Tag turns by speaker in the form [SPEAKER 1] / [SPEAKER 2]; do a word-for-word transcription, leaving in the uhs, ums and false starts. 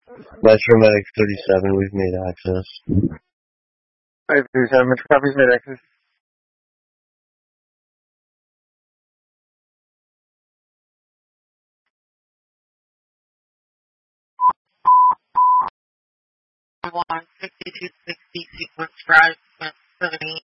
[SPEAKER 1] Metro Medic thirty-seven, we've made access.
[SPEAKER 2] five thirty-seven, Metro copies, made access.
[SPEAKER 3] one sixty-two sixty Sequence Drive, seventy.